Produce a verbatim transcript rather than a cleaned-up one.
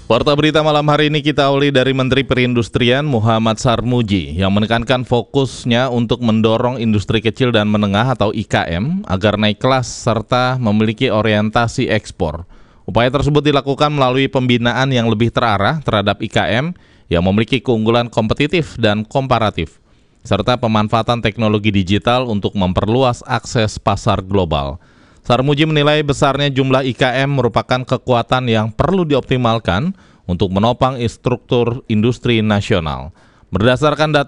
Warta berita malam hari ini kita awali dari Menteri Perindustrian Muhammad Sarmuji yang menekankan fokusnya untuk mendorong industri kecil dan menengah atau I K M agar naik kelas serta memiliki orientasi ekspor. Upaya tersebut dilakukan melalui pembinaan yang lebih terarah terhadap I K M yang memiliki keunggulan kompetitif dan komparatif, serta pemanfaatan teknologi digital untuk memperluas akses pasar global. Sarmuji menilai besarnya jumlah I K M merupakan kekuatan yang perlu dioptimalkan untuk menopang struktur industri nasional. Berdasarkan data